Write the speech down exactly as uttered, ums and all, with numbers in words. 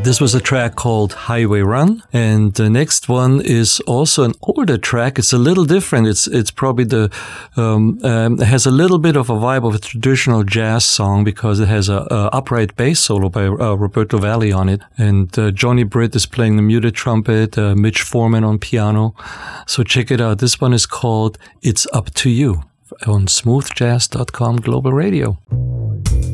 This was a track called Highway Run, and the next one is also an older track. It's a little different. It's it's probably the um, um, it has a little bit of a vibe of a traditional jazz song because it has a, a upright bass solo by uh, Roberto Valli on it, and uh, Johnny Britt is playing the muted trumpet, uh, Mitch Foreman on piano. So check it out. This one is called "It's Up to You" on smooth jazz dot com Global Radio.